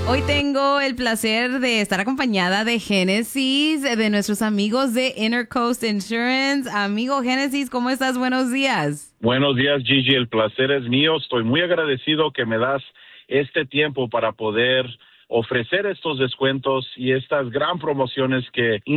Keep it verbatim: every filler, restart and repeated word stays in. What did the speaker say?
Hoy tengo el placer de estar acompañada de Génesis, de nuestros amigos de Intercoast Insurance. Amigo Génesis, ¿cómo estás? Buenos días. Buenos días, Gigi. El placer es mío. Estoy muy agradecido que me das este tiempo para poder ofrecer estos descuentos y estas gran promociones que